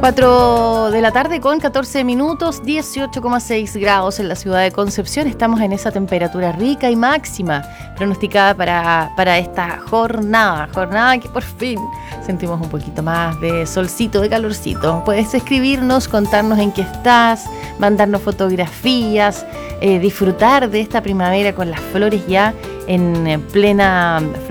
4 de la tarde con 14 minutos, 18,6 grados en la ciudad de Concepción. Estamos en esa temperatura rica y máxima pronosticada para esta jornada que por fin sentimos un poquito más de solcito, de calorcito. Puedes escribirnos, contarnos en qué estás, mandarnos fotografías, disfrutar de esta primavera con las flores ya en plena